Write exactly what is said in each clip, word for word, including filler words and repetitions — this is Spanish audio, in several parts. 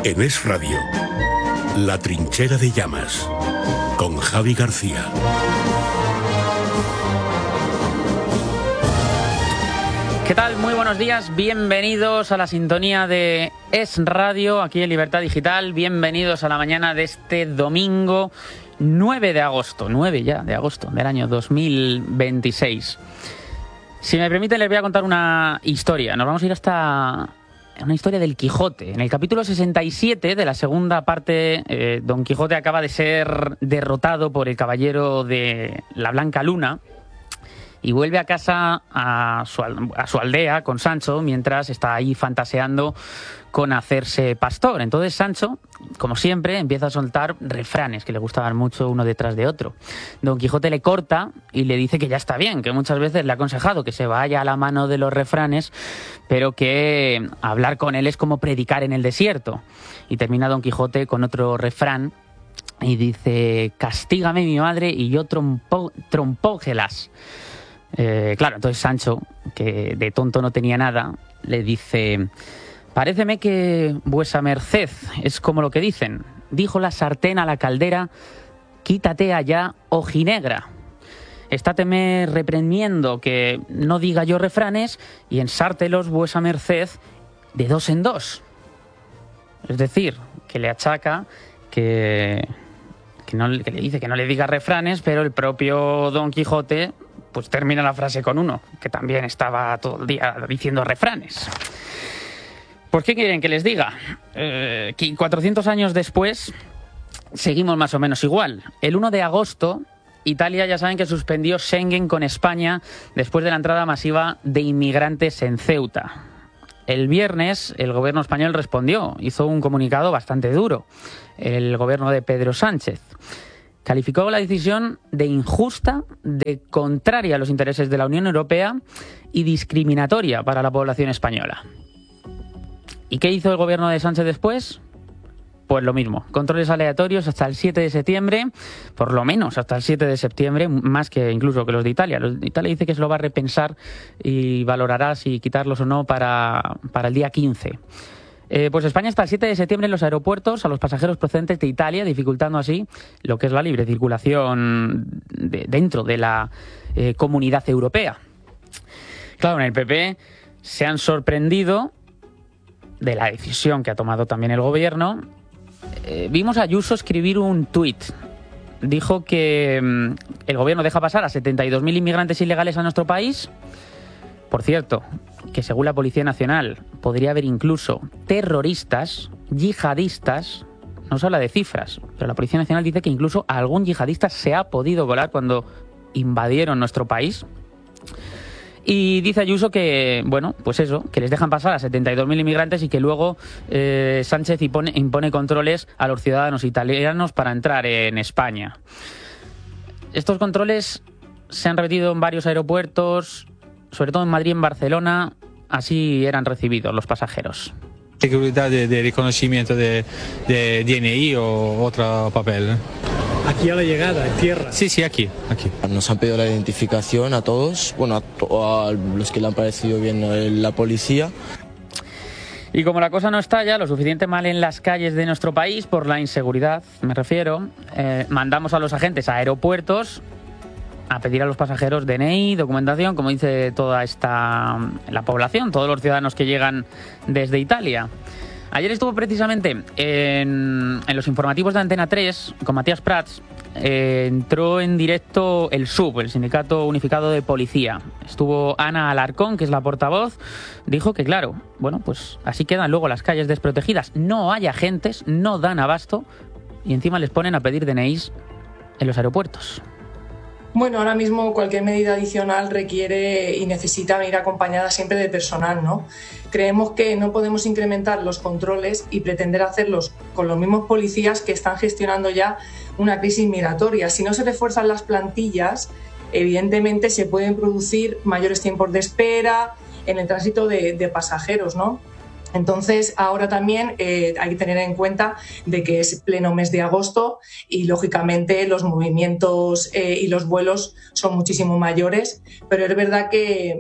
En Es Radio, La Trinchera de Llamas, con Javi García. ¿Qué tal? Muy buenos días, bienvenidos a la sintonía de Es Radio, aquí en Libertad Digital. Bienvenidos a la mañana de este domingo nueve de agosto, nueve ya de agosto del año dos mil veintiséis. Si me permiten, les voy a contar una historia. Nos vamos a ir hasta una historia del Quijote. En el capítulo sesenta y siete de la segunda parte, eh, Don Quijote acaba de ser derrotado por el caballero de la Blanca Luna y vuelve a casa a su, a su aldea con Sancho, mientras está ahí fantaseando con hacerse pastor. Entonces Sancho, como siempre, empieza a soltar refranes que le gustaban mucho uno detrás de otro. Don Quijote le corta y le dice que ya está bien, que muchas veces le ha aconsejado que se vaya a la mano de los refranes, pero que hablar con él es como predicar en el desierto. Y termina Don Quijote con otro refrán y dice: castígame mi madre y yo trompo, trompógelas. Eh, claro, entonces Sancho, que de tonto no tenía nada, le dice: paréceme que vuesa merced es como lo que dicen. Dijo la sartén a la caldera: quítate allá, ojinegra. Estáteme reprendiendo que no diga yo refranes y ensártelos vuesa merced de dos en dos. Es decir, que le achaca que, que, no, que le dice que no le diga refranes, pero el propio Don Quijote pues termina la frase con uno, que también estaba todo el día diciendo refranes. ¿Por qué quieren que les diga? Eh, que cuatrocientos años después seguimos más o menos igual. El uno de agosto, Italia, ya saben que suspendió Schengen con España después de la entrada masiva de inmigrantes en Ceuta. El viernes el gobierno español respondió, hizo un comunicado bastante duro. El gobierno de Pedro Sánchez calificó la decisión de injusta, de contraria a los intereses de la Unión Europea y discriminatoria para la población española. ¿Y qué hizo el gobierno de Sánchez después? Pues lo mismo, controles aleatorios hasta el siete de septiembre, por lo menos hasta el siete de septiembre, más que incluso que los de Italia. Los de Italia dice que se lo va a repensar y valorará si quitarlos o no para, para el día quince. Eh, pues España hasta el siete de septiembre en los aeropuertos a los pasajeros procedentes de Italia, dificultando así lo que es la libre circulación de, dentro de la eh, comunidad europea. Claro, en el P P se han sorprendido de la decisión que ha tomado también el gobierno. Eh, vimos a Ayuso escribir un tuit. Dijo que mmm, el gobierno deja pasar a setenta y dos mil inmigrantes ilegales a nuestro país. Por cierto, que según la Policía Nacional podría haber incluso terroristas, yihadistas. No se habla de cifras, pero la Policía Nacional dice que incluso algún yihadista se ha podido colar cuando invadieron nuestro país. Y dice Ayuso que, bueno, pues eso, que les dejan pasar a setenta y dos mil inmigrantes y que luego eh, Sánchez impone, impone controles a los ciudadanos italianos para entrar en España. Estos controles se han repetido en varios aeropuertos, sobre todo en Madrid y en Barcelona. Así eran recibidos los pasajeros. Seguridad de, de reconocimiento de, de D N I o otro papel. Aquí a la llegada, en tierra. Sí, sí, aquí, aquí. Nos han pedido la identificación a todos, bueno, a, to a los que le han parecido bien la policía. Y como la cosa no está ya lo suficiente mal en las calles de nuestro país, por la inseguridad, me refiero, eh, mandamos a los agentes a aeropuertos a pedir a los pasajeros D N I, documentación, como dice toda esta la población, todos los ciudadanos que llegan desde Italia. Ayer estuvo precisamente en, en los informativos de Antena tres con Matías Prats. Eh, entró en directo el S U B, el Sindicato Unificado de Policía. Estuvo Ana Alarcón, que es la portavoz. Dijo que, claro, bueno, pues así quedan luego las calles desprotegidas. No hay agentes, no dan abasto y encima les ponen a pedir D N Is en los aeropuertos. Bueno, ahora mismo cualquier medida adicional requiere y necesita venir acompañada siempre de personal, ¿no? Creemos que no podemos incrementar los controles y pretender hacerlos con los mismos policías que están gestionando ya una crisis migratoria. Si no se refuerzan las plantillas, evidentemente se pueden producir mayores tiempos de espera en el tránsito de, de pasajeros, ¿no? Entonces, ahora también eh, hay que tener en cuenta de que es pleno mes de agosto y, lógicamente, los movimientos eh, y los vuelos son muchísimo mayores, pero es verdad que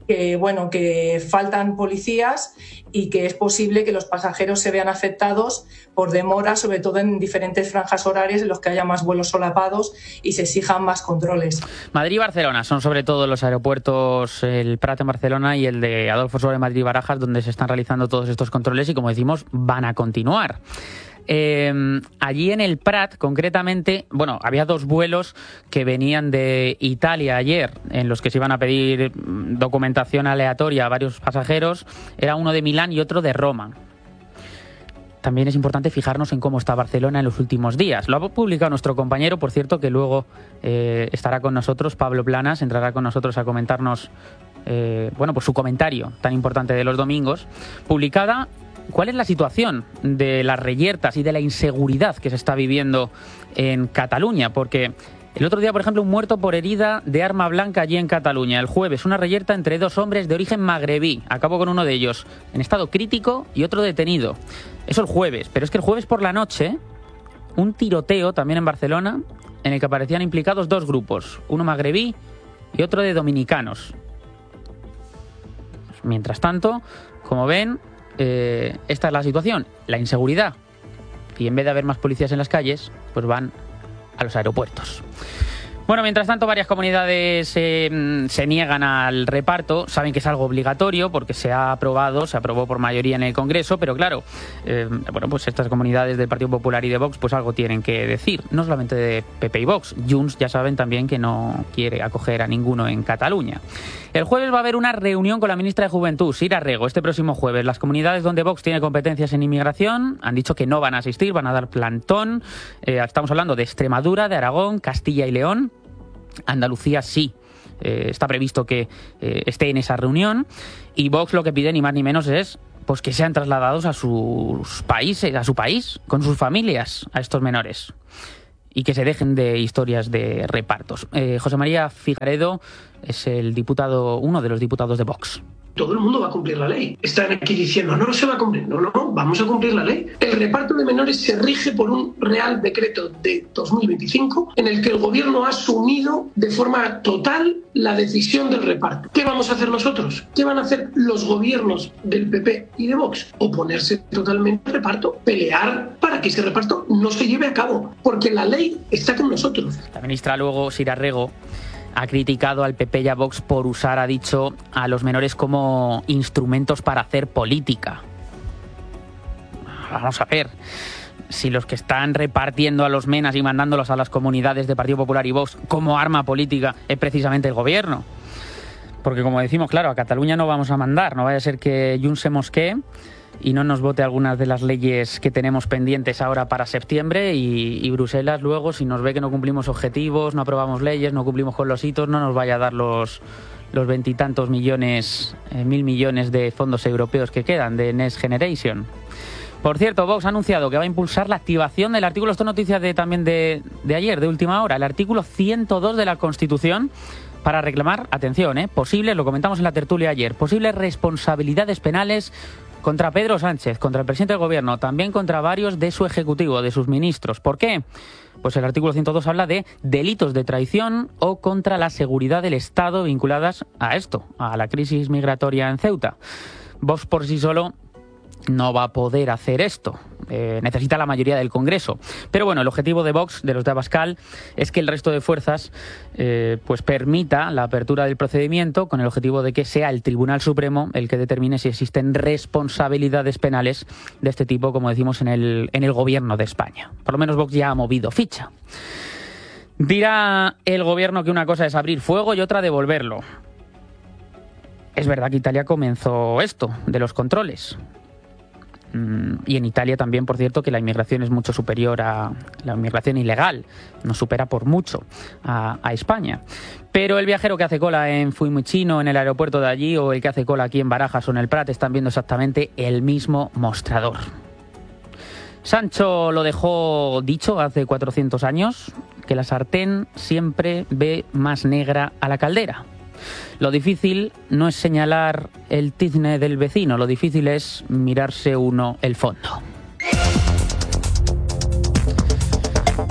que, bueno, que faltan policías y que es posible que los pasajeros se vean afectados por demora, sobre todo en diferentes franjas horarias en los que haya más vuelos solapados y se exijan más controles. Madrid y Barcelona son sobre todo los aeropuertos, el Prat en Barcelona y el de Adolfo Suárez Madrid y Barajas, donde se están realizando todos estos controles y, como decimos, van a continuar. Eh, allí en el Prat, concretamente, bueno, había dos vuelos que venían de Italia ayer, en los que se iban a pedir documentación aleatoria a varios pasajeros. Era uno de Milán y otro de Roma. También es importante fijarnos en cómo está Barcelona en los últimos días. Lo ha publicado nuestro compañero, por cierto, que luego eh, estará con nosotros, Pablo Planas, entrará con nosotros a comentarnos eh, bueno, pues su comentario tan importante de los domingos. Publicada, ¿cuál es la situación de las reyertas y de la inseguridad que se está viviendo en Cataluña? Porque el otro día, por ejemplo, un muerto por herida de arma blanca allí en Cataluña. El jueves, una reyerta entre dos hombres de origen magrebí. Acabó con uno de ellos en estado crítico y otro detenido. Eso el jueves. Pero es que el jueves por la noche, un tiroteo también en Barcelona, en el que aparecían implicados dos grupos. Uno magrebí y otro de dominicanos. Mientras tanto, como ven, eh, esta es la situación. La inseguridad. Y en vez de haber más policías en las calles, pues van a los aeropuertos. Bueno, mientras tanto, varias comunidades eh, se niegan al reparto. Saben que es algo obligatorio porque se ha aprobado, se aprobó por mayoría en el Congreso, pero claro, eh, bueno, pues estas comunidades del Partido Popular y de Vox pues algo tienen que decir, no solamente de P P y Vox. Junts ya saben también que no quiere acoger a ninguno en Cataluña. El jueves va a haber una reunión con la ministra de Juventud, Sira Rego, este próximo jueves. Las comunidades donde Vox tiene competencias en inmigración han dicho que no van a asistir, van a dar plantón. Eh, estamos hablando de Extremadura, de Aragón, Castilla y León. Andalucía sí. Eh, está previsto que eh, esté en esa reunión. Y Vox lo que pide ni más ni menos es pues que sean trasladados a sus países, a su país, con sus familias, a estos menores. Y que se dejen de historias de repartos. Eh, José María Figaredo es el diputado, uno de los diputados de Vox. Todo el mundo va a cumplir la ley. Están aquí diciendo, no, no se va a cumplir. No, no, no, vamos a cumplir la ley. El reparto de menores se rige por un Real Decreto de dos mil veinticinco en el que el Gobierno ha asumido de forma total la decisión del reparto. ¿Qué vamos a hacer nosotros? ¿Qué van a hacer los gobiernos del P P y de Vox? Oponerse totalmente al reparto, pelear para que ese reparto no se lleve a cabo, porque la ley está con nosotros. La ministra luego, Sira Rego, ha criticado al P P y a Vox por usar, ha dicho, a los menores como instrumentos para hacer política. Vamos a ver, si los que están repartiendo a los menas y mandándolos a las comunidades de Partido Popular y Vox como arma política es precisamente el gobierno. Porque, como decimos, claro, a Cataluña no vamos a mandar, no vaya a ser que Junts se mosquee y no nos vote algunas de las leyes que tenemos pendientes ahora para septiembre y, y Bruselas luego, si nos ve que no cumplimos objetivos, no aprobamos leyes, no cumplimos con los hitos, no nos vaya a dar los los veintitantos millones, eh, mil millones de fondos europeos que quedan de Next Generation. Por cierto, Vox ha anunciado que va a impulsar la activación del artículo, esto es noticia de, también de, de ayer, de última hora, el artículo ciento dos de la Constitución, para reclamar, atención, eh, posibles, lo comentamos en la tertulia ayer, posibles responsabilidades penales contra Pedro Sánchez, contra el presidente del gobierno, también contra varios de su ejecutivo, de sus ministros. ¿Por qué? Pues el artículo ciento dos habla de delitos de traición o contra la seguridad del Estado vinculadas a esto, a la crisis migratoria en Ceuta. Vox por sí solo no va a poder hacer esto. Eh, necesita la mayoría del Congreso. Pero bueno, el objetivo de Vox, de los de Abascal, es que el resto de fuerzas eh, pues permita la apertura del procedimiento con el objetivo de que sea el Tribunal Supremo el que determine si existen responsabilidades penales de este tipo, como decimos, en el, en el gobierno de España. Por lo menos Vox ya ha movido ficha. Dirá el gobierno que una cosa es abrir fuego y otra devolverlo. Es verdad que Italia comenzó esto, de los controles. Y en Italia también, por cierto, que la inmigración es mucho superior a la inmigración ilegal, nos supera por mucho a, a España. Pero el viajero que hace cola en Fiumicino, en el aeropuerto de allí, o el que hace cola aquí en Barajas o en el Prat, están viendo exactamente el mismo mostrador. Sancho lo dejó dicho hace cuatrocientos años, que la sartén siempre ve más negra a la caldera. Lo difícil no es señalar el tizne del vecino, lo difícil es mirarse uno el fondo.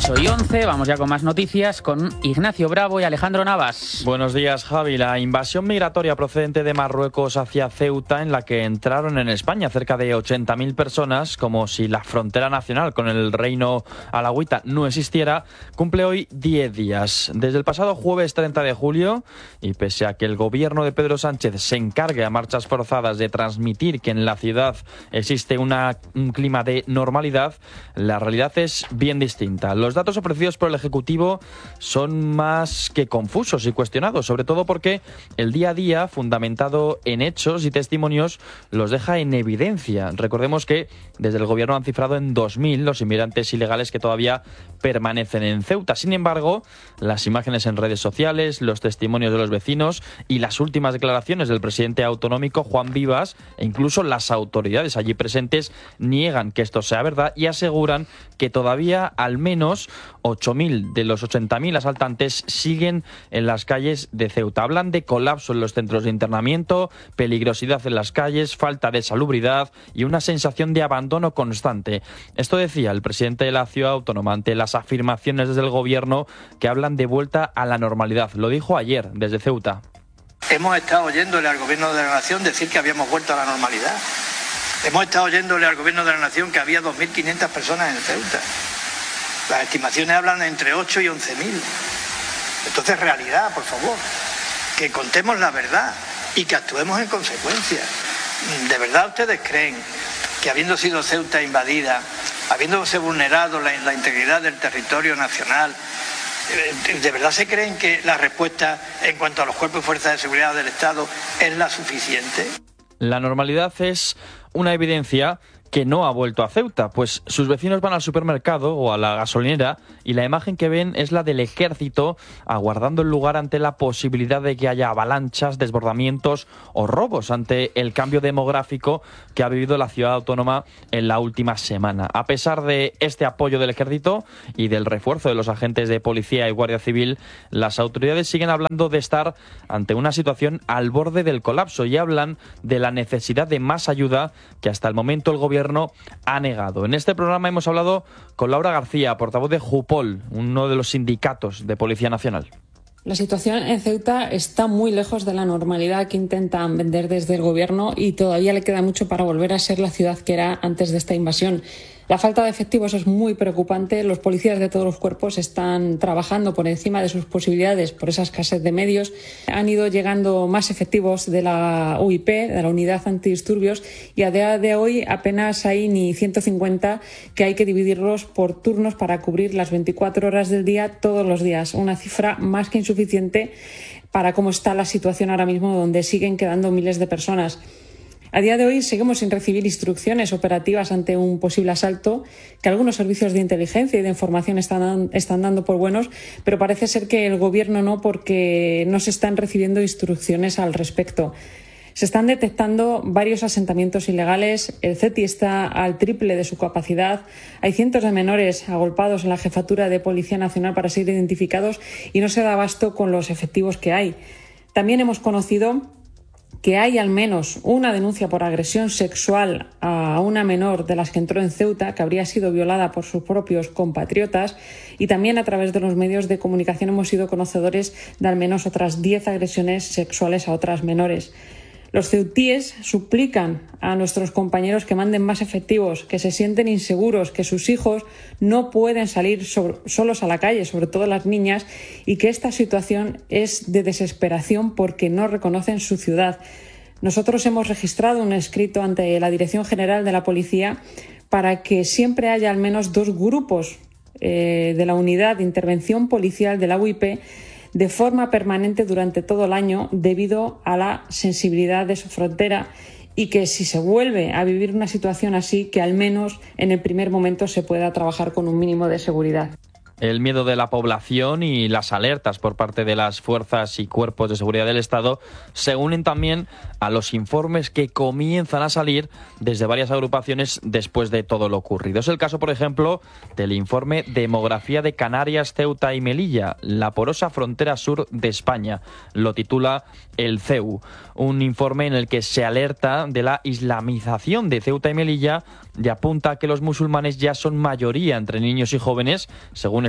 ocho y once, vamos ya con más noticias con Ignacio Bravo y Alejandro Navas. Buenos días, Javi. La invasión migratoria procedente de Marruecos hacia Ceuta, en la que entraron en España cerca de ochenta mil personas, como si la frontera nacional con el reino alauita no existiera, cumple hoy diez días. Desde el pasado jueves treinta de julio, y pese a que el gobierno de Pedro Sánchez se encargue a marchas forzadas de transmitir que en la ciudad existe una, un clima de normalidad, la realidad es bien distinta. Los datos ofrecidos por el Ejecutivo son más que confusos y cuestionados, sobre todo porque el día a día, fundamentado en hechos y testimonios, los deja en evidencia. Recordemos que desde el Gobierno han cifrado en dos mil los inmigrantes ilegales que todavía permanecen en Ceuta. Sin embargo, las imágenes en redes sociales, los testimonios de los vecinos y las últimas declaraciones del presidente autonómico, Juan Vivas, e incluso las autoridades allí presentes, niegan que esto sea verdad y aseguran que todavía al menos ocho mil de los ochenta mil asaltantes siguen en las calles de Ceuta. Hablan de colapso en los centros de internamiento, peligrosidad en las calles, falta de salubridad y una sensación de abandono constante. Esto decía el presidente de la ciudad autónoma ante las afirmaciones desde el gobierno que hablan de vuelta a la normalidad. Lo dijo ayer desde Ceuta. Hemos estado oyéndole al gobierno de la nación decir que habíamos vuelto a la normalidad. Hemos estado oyéndole al gobierno de la nación que había dos mil quinientas personas en Ceuta. Las estimaciones hablan de entre ocho y once mil. Entonces, realidad, por favor. Que contemos la verdad y que actuemos en consecuencia. ¿De verdad ustedes creen que habiendo sido Ceuta invadida, habiéndose vulnerado la, la integridad del territorio nacional, ¿de verdad se creen que la respuesta en cuanto a los cuerpos y fuerzas de seguridad del Estado es la suficiente? La normalidad es una evidencia que no ha vuelto a Ceuta, pues sus vecinos van al supermercado o a la gasolinera y la imagen que ven es la del ejército aguardando el lugar ante la posibilidad de que haya avalanchas, desbordamientos o robos ante el cambio demográfico que ha vivido la ciudad autónoma en la última semana. A pesar de este apoyo del ejército y del refuerzo de los agentes de policía y guardia civil, las autoridades siguen hablando de estar ante una situación al borde del colapso y hablan de la necesidad de más ayuda que hasta el momento el gobierno ha negado. En este programa hemos hablado con Laura García, portavoz de Jupol, uno de los sindicatos de Policía Nacional. La situación en Ceuta está muy lejos de la normalidad que intentan vender desde el gobierno y todavía le queda mucho para volver a ser la ciudad que era antes de esta invasión. La falta de efectivos es muy preocupante. Los policías de todos los cuerpos están trabajando por encima de sus posibilidades por esa escasez de medios. Han ido llegando más efectivos de la U I P, de la Unidad Antidisturbios, y a día de hoy apenas hay ni ciento cincuenta, que hay que dividirlos por turnos para cubrir las veinticuatro horas del día todos los días. Una cifra más que insuficiente para cómo está la situación ahora mismo, donde siguen quedando miles de personas. A día de hoy seguimos sin recibir instrucciones operativas ante un posible asalto, que algunos servicios de inteligencia y de información están, están dando por buenos, pero parece ser que el gobierno no, porque no se están recibiendo instrucciones al respecto. Se están detectando varios asentamientos ilegales, el C E T I está al triple de su capacidad, hay cientos de menores agolpados en la Jefatura de Policía Nacional para ser identificados y no se da abasto con los efectivos que hay. También hemos conocido que hay al menos una denuncia por agresión sexual a una menor de las que entró en Ceuta, que habría sido violada por sus propios compatriotas, y también a través de los medios de comunicación hemos sido conocedores de al menos otras diez agresiones sexuales a otras menores. Los ceutíes suplican a nuestros compañeros que manden más efectivos, que se sienten inseguros, que sus hijos no pueden salir sobre, solos a la calle, sobre todo las niñas, y que esta situación es de desesperación porque no reconocen su ciudad. Nosotros hemos registrado un escrito ante la Dirección General de la Policía para que siempre haya al menos dos grupos eh, de la Unidad de Intervención Policial de la U I P de forma permanente durante todo el año, debido a la sensibilidad de su frontera, y que si se vuelve a vivir una situación así, que al menos en el primer momento se pueda trabajar con un mínimo de seguridad. El miedo de la población y las alertas por parte de las fuerzas y cuerpos de seguridad del Estado se unen también a los informes que comienzan a salir desde varias agrupaciones después de todo lo ocurrido. Es el caso, por ejemplo, del informe Demografía de Canarias, Ceuta y Melilla, la porosa frontera sur de España. Lo titula el C E U, un informe en el que se alerta de la islamización de Ceuta y Melilla y apunta a que los musulmanes ya son mayoría entre niños y jóvenes, según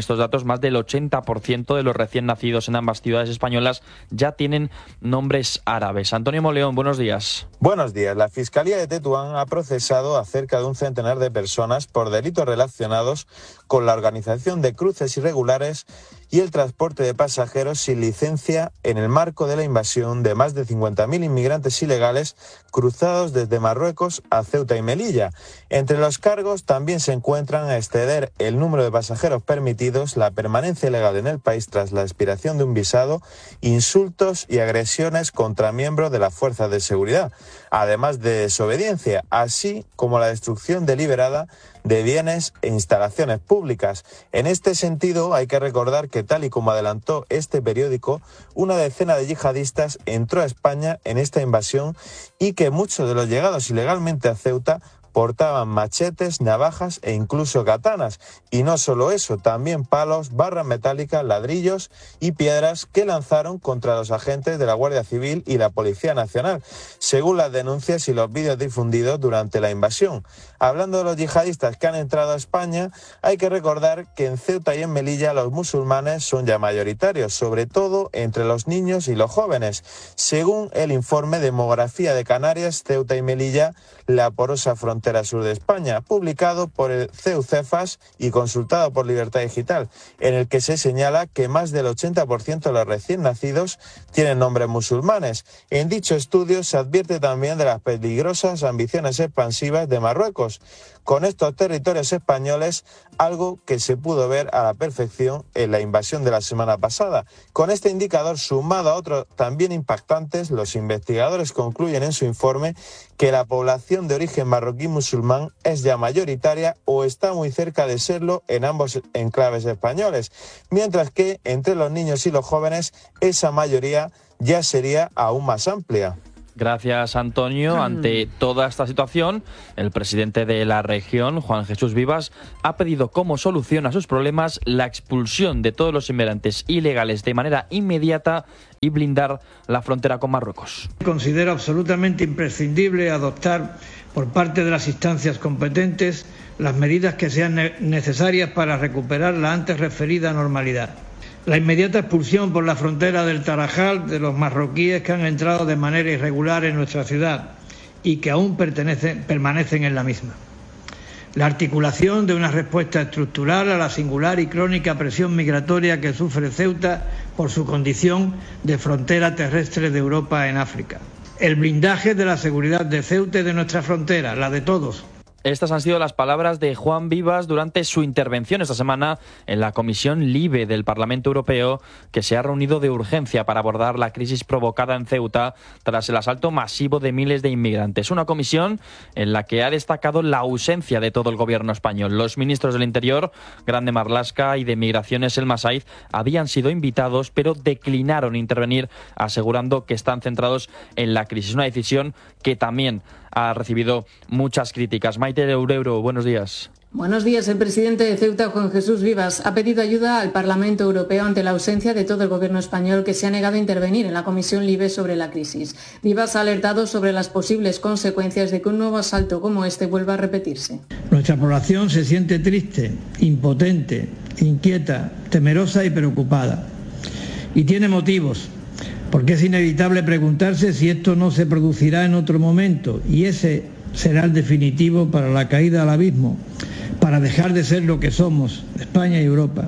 estos datos, más del ochenta por ciento de los recién nacidos en ambas ciudades españolas ya tienen nombres árabes. Antonio Moleón, buenos días. Buenos días. La Fiscalía de Tetuán ha procesado a cerca de un centenar de personas por delitos relacionados con la organización de cruces irregulares y el transporte de pasajeros sin licencia en el marco de la invasión de más de cincuenta mil inmigrantes ilegales cruzados desde Marruecos a Ceuta y Melilla. Entre los cargos también se encuentran exceder el número de pasajeros permitidos, la permanencia ilegal en el país tras la expiración de un visado, insultos y agresiones contra miembros de las fuerzas de seguridad, además de desobediencia, así como la destrucción deliberada de bienes e instalaciones públicas. En este sentido, hay que recordar que, tal y como adelantó este periódico, una decena de yihadistas entró a España en esta invasión y que muchos de los llegados ilegalmente a Ceuta portaban machetes, navajas e incluso katanas. Y no solo eso, también palos, barras metálicas, ladrillos y piedras que lanzaron contra los agentes de la Guardia Civil y la Policía Nacional, según las denuncias y los vídeos difundidos durante la invasión. Hablando de los yihadistas que han entrado a España, hay que recordar que en Ceuta y en Melilla los musulmanes son ya mayoritarios, sobre todo entre los niños y los jóvenes. Según el informe Demografía de Canarias, Ceuta y Melilla, la porosa frontera sur de España, publicado por el CEUCEFAS y consultado por Libertad Digital, en el que se señala que más del ochenta por ciento de los recién nacidos tienen nombres musulmanes. En dicho estudio se advierte también de las peligrosas ambiciones expansivas de Marruecos con estos territorios españoles, algo que se pudo ver a la perfección en la invasión de la semana pasada. Con este indicador, sumado a otros también impactantes, los investigadores concluyen en su informe que la población de origen marroquí musulmán es ya mayoritaria o está muy cerca de serlo en ambos enclaves españoles, mientras que entre los niños y los jóvenes esa mayoría ya sería aún más amplia. Gracias, Antonio. Ante toda esta situación, el presidente de la región, Juan Jesús Vivas, ha pedido como solución a sus problemas la expulsión de todos los inmigrantes ilegales de manera inmediata y blindar la frontera con Marruecos. Considero absolutamente imprescindible adoptar por parte de las instancias competentes las medidas que sean necesarias para recuperar la antes referida normalidad. La inmediata expulsión por la frontera del Tarajal de los marroquíes que han entrado de manera irregular en nuestra ciudad y que aún pertenecen, permanecen en la misma. La articulación de una respuesta estructural a la singular y crónica presión migratoria que sufre Ceuta por su condición de frontera terrestre de Europa en África. El blindaje de la seguridad de Ceuta y de nuestra frontera, la de todos. Estas han sido las palabras de Juan Vivas durante su intervención esta semana en la Comisión LIBE del Parlamento Europeo, que se ha reunido de urgencia para abordar la crisis provocada en Ceuta tras el asalto masivo de miles de inmigrantes. Una comisión en la que ha destacado la ausencia de todo el gobierno español. Los ministros del Interior, Grande Marlaska, y de Migraciones, Elma Saiz, habían sido invitados, pero declinaron intervenir, asegurando que están centrados en la crisis. Una decisión que también ha recibido muchas críticas. Maite Loureiro, buenos días. Buenos días. El presidente de Ceuta, Juan Jesús Vivas, ha pedido ayuda al Parlamento Europeo ante la ausencia de todo el gobierno español, que se ha negado a intervenir en la Comisión LIBE sobre la crisis. Vivas ha alertado sobre las posibles consecuencias de que un nuevo asalto como este vuelva a repetirse. Nuestra población se siente triste, impotente, inquieta, temerosa y preocupada. Y tiene motivos, porque es inevitable preguntarse si esto no se producirá en otro momento, y ese será el definitivo para la caída al abismo, para dejar de ser lo que somos, España y Europa,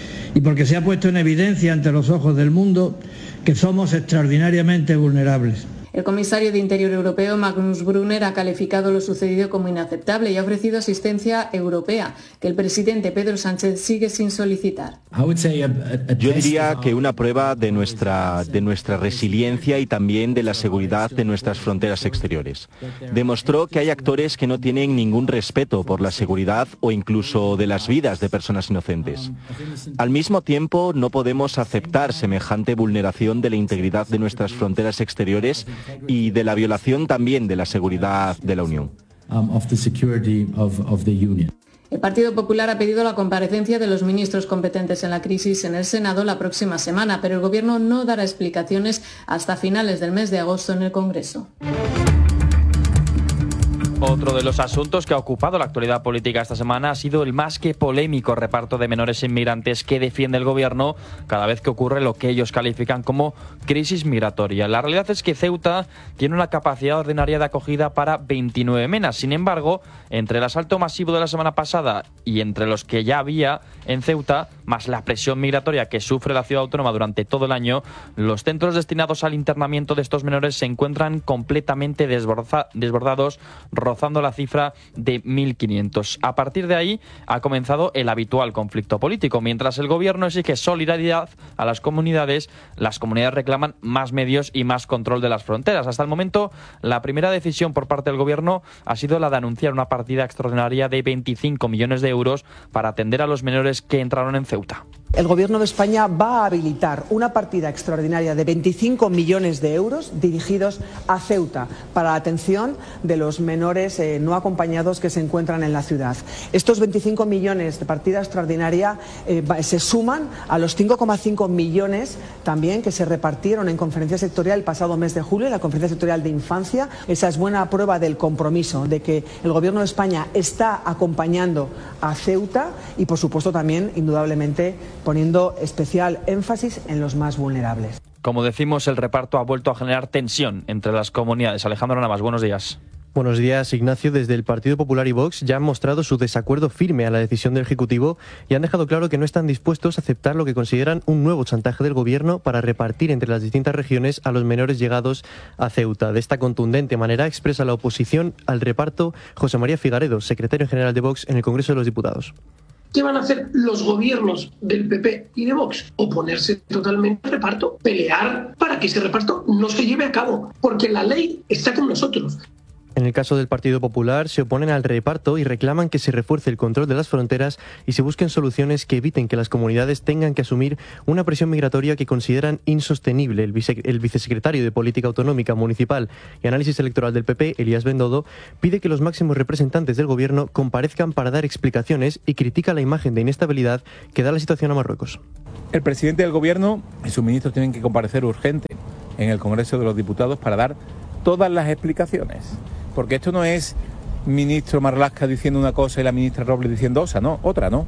y porque se ha puesto en evidencia ante los ojos del mundo que somos extraordinariamente vulnerables. El comisario de Interior europeo, Magnus Brunner, ha calificado lo sucedido como inaceptable y ha ofrecido asistencia europea, que el presidente Pedro Sánchez sigue sin solicitar. Yo diría que una prueba de nuestra, de nuestra resiliencia y también de la seguridad de nuestras fronteras exteriores. Demostró que hay actores que no tienen ningún respeto por la seguridad o incluso de las vidas de personas inocentes. Al mismo tiempo, no podemos aceptar semejante vulneración de la integridad de nuestras fronteras exteriores y de la violación también de la seguridad de la Unión. El Partido Popular ha pedido la comparecencia de los ministros competentes en la crisis en el Senado la próxima semana, pero el Gobierno no dará explicaciones hasta finales del mes de agosto en el Congreso. Otro de los asuntos que ha ocupado la actualidad política esta semana ha sido el más que polémico reparto de menores inmigrantes que defiende el gobierno cada vez que ocurre lo que ellos califican como crisis migratoria. La realidad es que Ceuta tiene una capacidad ordinaria de acogida para veintinueve menas. Sin embargo, entre el asalto masivo de la semana pasada y entre los que ya había en Ceuta, más la presión migratoria que sufre la ciudad autónoma durante todo el año, los centros destinados al internamiento de estos menores se encuentran completamente desborda- desbordados, rozando la cifra de mil quinientos. A partir de ahí ha comenzado el habitual conflicto político. Mientras el gobierno exige solidaridad a las comunidades, las comunidades reclaman más medios y más control de las fronteras. Hasta el momento, la primera decisión por parte del gobierno ha sido la de anunciar una partida extraordinaria de veinticinco millones de euros para atender a los menores que entraron en Ceuta. El Gobierno de España va a habilitar una partida extraordinaria de veinticinco millones de euros dirigidos a Ceuta para la atención de los menores eh, no acompañados que se encuentran en la ciudad. Estos veinticinco millones de partida extraordinaria eh, se suman a los cinco coma cinco millones también que se repartieron en conferencia sectorial el pasado mes de julio, en la conferencia sectorial de infancia. Esa es buena prueba del compromiso de que el Gobierno de España está acompañando a Ceuta y, por supuesto, también, indudablemente, poniendo especial énfasis en los más vulnerables. Como decimos, el reparto ha vuelto a generar tensión entre las comunidades. Alejandro Navas, buenos días. Buenos días, Ignacio. Desde el Partido Popular y Vox ya han mostrado su desacuerdo firme a la decisión del Ejecutivo y han dejado claro que no están dispuestos a aceptar lo que consideran un nuevo chantaje del Gobierno para repartir entre las distintas regiones a los menores llegados a Ceuta. De esta contundente manera expresa la oposición al reparto José María Figaredo, secretario general de Vox en el Congreso de los Diputados. ¿Qué van a hacer los gobiernos del P P y de Vox? Oponerse totalmente al reparto, pelear para que ese reparto no se lleve a cabo, porque la ley está con nosotros. En el caso del Partido Popular, se oponen al reparto y reclaman que se refuerce el control de las fronteras y se busquen soluciones que eviten que las comunidades tengan que asumir una presión migratoria que consideran insostenible. El, vice, el vicesecretario de Política Autonómica, Municipal y Análisis Electoral del P P, Elías Bendodo, pide que los máximos representantes del Gobierno comparezcan para dar explicaciones y critica la imagen de inestabilidad que da la situación a Marruecos. El presidente del Gobierno y sus ministros tienen que comparecer urgente en el Congreso de los Diputados para dar todas las explicaciones. Porque esto no es ministro Marlaska diciendo una cosa y la ministra Robles diciendo otra, no, otra, no.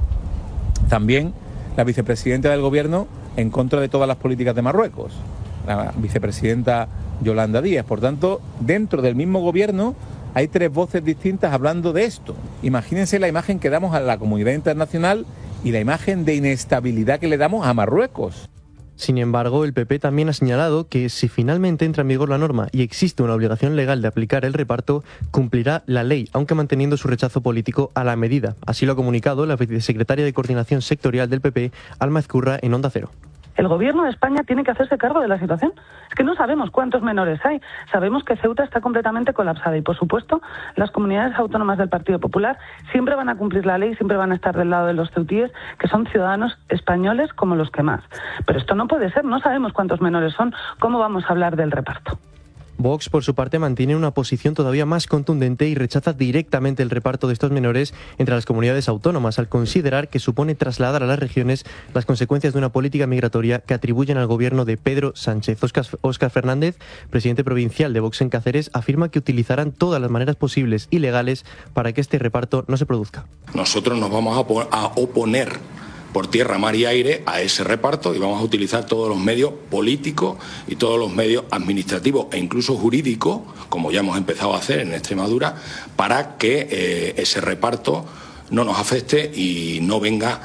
También la vicepresidenta del Gobierno en contra de todas las políticas de Marruecos, la vicepresidenta Yolanda Díaz. Por tanto, dentro del mismo Gobierno hay tres voces distintas hablando de esto. Imagínense la imagen que damos a la comunidad internacional y la imagen de inestabilidad que le damos a Marruecos. Sin embargo, el P P también ha señalado que si finalmente entra en vigor la norma y existe una obligación legal de aplicar el reparto, cumplirá la ley, aunque manteniendo su rechazo político a la medida. Así lo ha comunicado la vicesecretaria de Coordinación Sectorial del P P, Alma Ezcurra, en Onda Cero. El Gobierno de España tiene que hacerse cargo de la situación. Es que no sabemos cuántos menores hay. Sabemos que Ceuta está completamente colapsada y, por supuesto, las comunidades autónomas del Partido Popular siempre van a cumplir la ley, siempre van a estar del lado de los ceutíes, que son ciudadanos españoles como los que más. Pero esto no puede ser, no sabemos cuántos menores son. ¿Cómo vamos a hablar del reparto? Vox, por su parte, mantiene una posición todavía más contundente y rechaza directamente el reparto de estos menores entre las comunidades autónomas, al considerar que supone trasladar a las regiones las consecuencias de una política migratoria que atribuyen al gobierno de Pedro Sánchez. Óscar, Óscar Fernández, presidente provincial de Vox en Cáceres, afirma que utilizarán todas las maneras posibles y legales para que este reparto no se produzca. Nosotros nos vamos a, a oponer por tierra, mar y aire a ese reparto y vamos a utilizar todos los medios políticos y todos los medios administrativos e incluso jurídicos, como ya hemos empezado a hacer en Extremadura, para que eh, ese reparto no nos afecte y no venga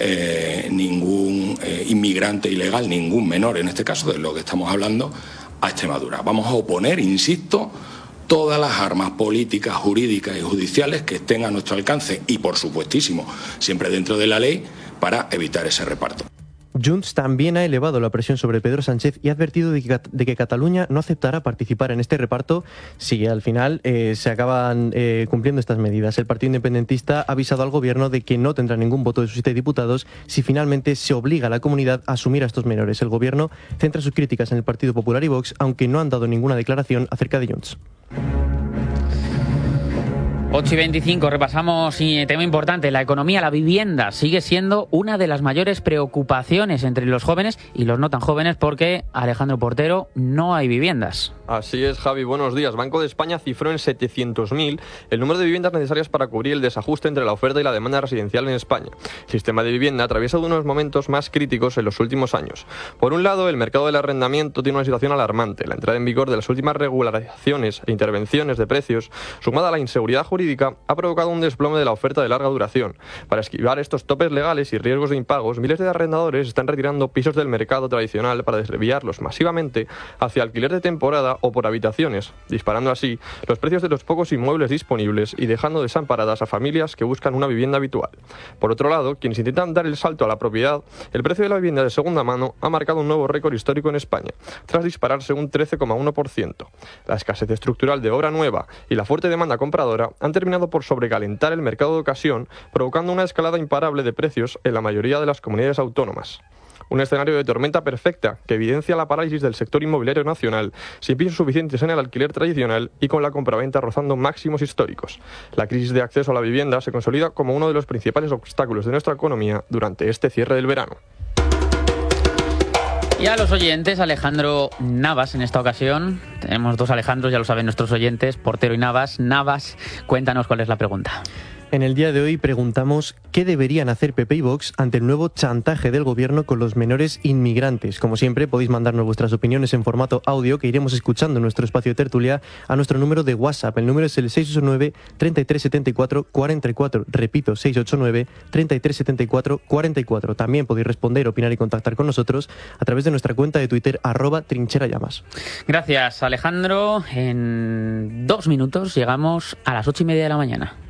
eh, ningún eh, inmigrante ilegal, ningún menor, en este caso de lo que estamos hablando, a Extremadura. Vamos a oponer, insisto, todas las armas políticas, jurídicas y judiciales que estén a nuestro alcance y, por supuestísimo, siempre dentro de la ley, para evitar ese reparto. Junts también ha elevado la presión sobre Pedro Sánchez y ha advertido de que, de que Cataluña no aceptará participar en este reparto si al final eh, se acaban eh, cumpliendo estas medidas. El Partido Independentista ha avisado al Gobierno de que no tendrá ningún voto de sus siete diputados si finalmente se obliga a la comunidad a asumir a estos menores. El Gobierno centra sus críticas en el Partido Popular y Vox, aunque no han dado ninguna declaración acerca de Junts. ocho y veinticinco, repasamos y tema importante, la economía, la vivienda sigue siendo una de las mayores preocupaciones entre los jóvenes y los no tan jóvenes porque, Alejandro Portero, no hay viviendas. Así es, Javi, buenos días. Banco de España cifró en setecientos mil el número de viviendas necesarias para cubrir el desajuste entre la oferta y la demanda residencial en España. El sistema de vivienda atraviesa uno de los momentos más críticos en los últimos años. Por un lado, el mercado del arrendamiento tiene una situación alarmante. La entrada en vigor de las últimas regularizaciones e intervenciones de precios, sumada a la inseguridad jurídica, ha provocado un desplome de la oferta de larga duración. Para esquivar estos topes legales y riesgos de impagos, miles de arrendadores están retirando pisos del mercado tradicional para desviarlos masivamente hacia alquiler de temporada o por habitaciones, disparando así los precios de los pocos inmuebles disponibles y dejando desamparadas a familias que buscan una vivienda habitual. Por otro lado, quienes intentan dar el salto a la propiedad, el precio de la vivienda de segunda mano ha marcado un nuevo récord histórico en España, tras dispararse un trece coma uno por ciento. La escasez estructural de obra nueva y la fuerte demanda compradora han terminado por sobrecalentar el mercado de ocasión, provocando una escalada imparable de precios en la mayoría de las comunidades autónomas. Un escenario de tormenta perfecta que evidencia la parálisis del sector inmobiliario nacional, sin pisos suficientes en el alquiler tradicional y con la compraventa rozando máximos históricos. La crisis de acceso a la vivienda se consolida como uno de los principales obstáculos de nuestra economía durante este cierre del verano. Y a los oyentes, Alejandro Navas en esta ocasión. Tenemos dos Alejandros, ya lo saben nuestros oyentes, Portero y Navas. Navas, cuéntanos cuál es la pregunta. En el día de hoy preguntamos qué deberían hacer P P y Vox ante el nuevo chantaje del gobierno con los menores inmigrantes. Como siempre, podéis mandarnos vuestras opiniones en formato audio que iremos escuchando en nuestro espacio de tertulia a nuestro número de WhatsApp. El número es el seis ocho nueve, treinta y tres setenta y cuatro, cuarenta y cuatro. Repito, seis ocho nueve, treinta y tres setenta y cuatro, cuarenta y cuatro. También podéis responder, opinar y contactar con nosotros a través de nuestra cuenta de Twitter, arroba trincherallamas. Gracias, Alejandro. En dos minutos llegamos a las ocho y media de la mañana.